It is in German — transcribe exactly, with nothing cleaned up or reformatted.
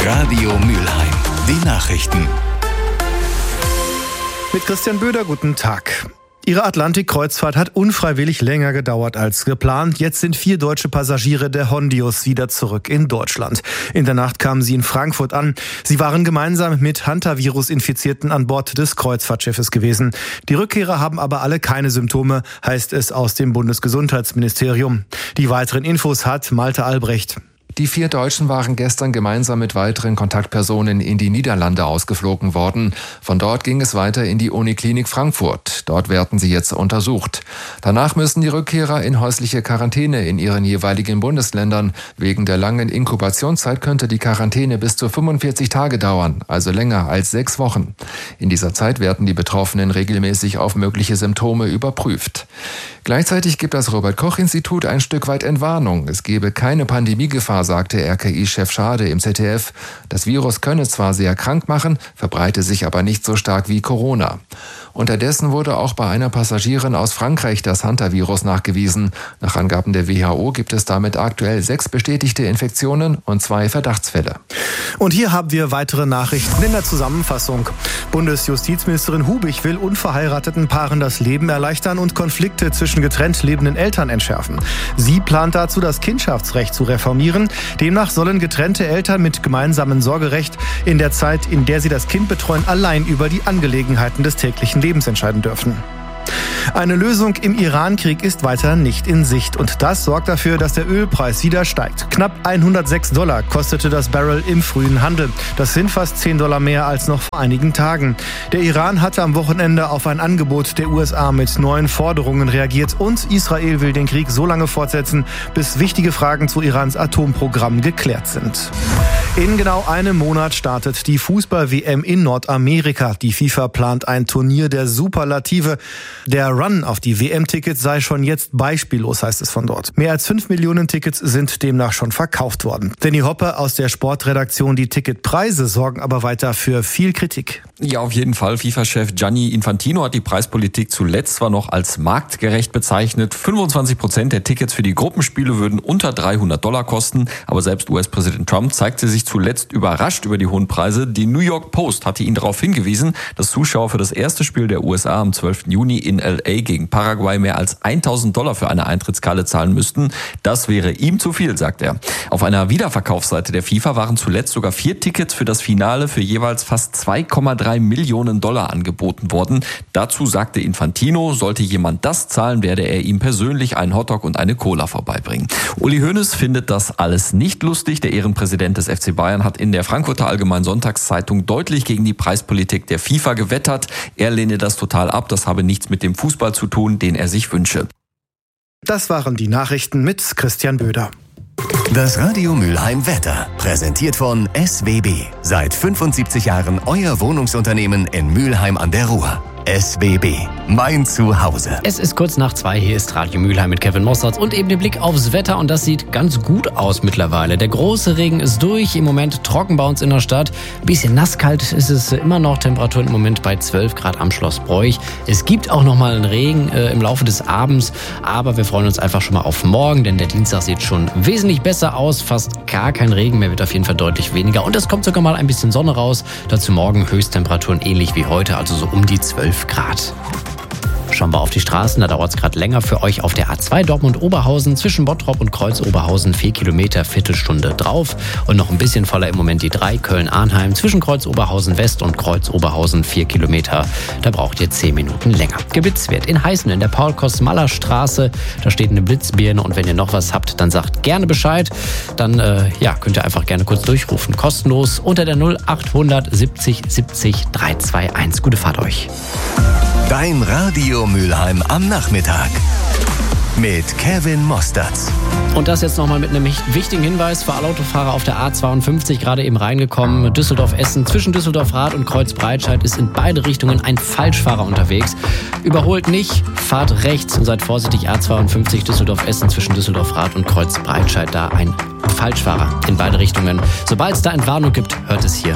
Radio Mülheim. Die Nachrichten. Mit Christian Böder, guten Tag. Ihre Atlantik-Kreuzfahrt hat unfreiwillig länger gedauert als geplant. Jetzt sind vier deutsche Passagiere der Hondius wieder zurück in Deutschland. In der Nacht kamen sie in Frankfurt an. Sie waren gemeinsam mit Hantavirus-Infizierten an Bord des Kreuzfahrtschiffes gewesen. Die Rückkehrer haben aber alle keine Symptome, heißt es aus dem Bundesgesundheitsministerium. Die weiteren Infos hat Malte Albrecht. Die vier Deutschen waren gestern gemeinsam mit weiteren Kontaktpersonen in die Niederlande ausgeflogen worden. Von dort ging es weiter in die Uniklinik Frankfurt. Dort werden sie jetzt untersucht. Danach müssen die Rückkehrer in häusliche Quarantäne in ihren jeweiligen Bundesländern. Wegen der langen Inkubationszeit könnte die Quarantäne bis zu fünfundvierzig Tage dauern, also länger als sechs Wochen. In dieser Zeit werden die Betroffenen regelmäßig auf mögliche Symptome überprüft. Gleichzeitig gibt das Robert-Koch-Institut ein Stück weit Entwarnung. Es gebe keine Pandemiegefahr, sagte R K I-Chef Schade im Z D F. Das Virus könne zwar sehr krank machen, verbreite sich aber nicht so stark wie Corona. Unterdessen wurde auch bei einer Passagierin aus Frankreich das Hantavirus nachgewiesen. Nach Angaben der W H O gibt es damit aktuell sechs bestätigte Infektionen und zwei Verdachtsfälle. Und hier haben wir weitere Nachrichten in der Zusammenfassung. Bundesjustizministerin Hubig will unverheirateten Paaren das Leben erleichtern und Konflikte zwischen getrennt lebenden Eltern entschärfen. Sie plant dazu, das Kindschaftsrecht zu reformieren. Demnach sollen getrennte Eltern mit gemeinsamem Sorgerecht in der Zeit, in der sie das Kind betreuen, allein über die Angelegenheiten des täglichen Lebens entscheiden dürfen. Eine Lösung im Iran-Krieg ist weiter nicht in Sicht und das sorgt dafür, dass der Ölpreis wieder steigt. Knapp hundertsechs Dollar kostete das Barrel im frühen Handel. Das sind fast zehn Dollar mehr als noch vor einigen Tagen. Der Iran hatte am Wochenende auf ein Angebot der U S A mit neuen Forderungen reagiert und Israel will den Krieg so lange fortsetzen, bis wichtige Fragen zu Irans Atomprogramm geklärt sind. In genau einem Monat startet die Fußball-W M in Nordamerika. Die FIFA plant ein Turnier der Superlative. Der Run auf die W M-Tickets sei schon jetzt beispiellos, heißt es von dort. Mehr als fünf Millionen Tickets sind demnach schon verkauft worden. Danny Hoppe aus der Sportredaktion, die Ticketpreise sorgen aber weiter für viel Kritik. Ja, auf jeden Fall. FIFA-Chef Gianni Infantino hat die Preispolitik zuletzt zwar noch als marktgerecht bezeichnet. fünfundzwanzig Prozent der Tickets für die Gruppenspiele würden unter dreihundert Dollar kosten. Aber selbst U S-Präsident Trump zeigte sich zuletzt überrascht über die hohen Preise. Die New York Post hatte ihn darauf hingewiesen, dass Zuschauer für das erste Spiel der U S A am zwölften Juni in L A gegen Paraguay mehr als tausend Dollar für eine Eintrittskarte zahlen müssten. Das wäre ihm zu viel, sagt er. Auf einer Wiederverkaufsseite der FIFA waren zuletzt sogar vier Tickets für das Finale für jeweils fast zwei Komma drei Millionen Dollar angeboten worden. Dazu sagte Infantino, sollte jemand das zahlen, werde er ihm persönlich einen Hotdog und eine Cola vorbeibringen. Uli Hoeneß findet das alles nicht lustig. Der Ehrenpräsident des F C Bayern hat in der Frankfurter Allgemeinen Sonntagszeitung deutlich gegen die Preispolitik der FIFA gewettert. Er lehne das total ab. Das habe nichts mit dem Fußball zu tun, den er sich wünsche. Das waren die Nachrichten mit Christian Böder. Das Radio Mülheim Wetter, präsentiert von S W B. Seit fünfundsiebzig Jahren euer Wohnungsunternehmen in Mülheim an der Ruhr. S W B, mein Zuhause. Es ist kurz nach zwei, hier ist Radio Mülheim mit Kevin Mossertz und eben der Blick aufs Wetter und das sieht ganz gut aus mittlerweile. Der große Regen ist durch, im Moment trocken bei uns in der Stadt. Ein bisschen nasskalt ist es immer noch, Temperaturen im Moment bei zwölf Grad am Schloss Broich. Es gibt auch noch mal einen Regen äh, im Laufe des Abends, aber wir freuen uns einfach schon mal auf morgen, denn der Dienstag sieht schon wesentlich besser aus. Fast gar kein Regen mehr, wird auf jeden Fall deutlich weniger und es kommt sogar mal ein bisschen Sonne raus. Dazu morgen Höchsttemperaturen ähnlich wie heute, also so um die zwölf Grad. Schauen wir auf die Straßen, da dauert es gerade länger für euch auf der A zwei Dortmund-Oberhausen zwischen Bottrop und Kreuz-Oberhausen, vier Kilometer, Viertelstunde drauf und noch ein bisschen voller im Moment die drei Köln-Arnheim zwischen Kreuz-Oberhausen West und Kreuz-Oberhausen, vier Kilometer, da braucht ihr zehn Minuten länger. Geblitzt wird in Heißen in der Paul-Kosmaller-Straße, da steht eine Blitzbirne und wenn ihr noch was habt, dann sagt gerne Bescheid, dann äh, ja, könnt ihr einfach gerne kurz durchrufen, kostenlos unter der null achthundert siebzig siebzig dreihunderteinundzwanzig. Gute Fahrt euch. Dein Radio Mülheim am Nachmittag mit Kevin Mossertz. Und das jetzt nochmal mit einem wichtigen Hinweis für alle Autofahrer auf der A zweiundfünfzig, gerade eben reingekommen. Düsseldorf-Essen, zwischen Düsseldorf-Rath und Kreuzbreitscheid ist in beide Richtungen ein Falschfahrer unterwegs. Überholt nicht, fahrt rechts und seid vorsichtig. A zweiundfünfzig Düsseldorf-Essen zwischen Düsseldorf-Rath und Kreuzbreitscheid, da ein Falschfahrer in beide Richtungen. Sobald es da Entwarnung gibt, hört es hier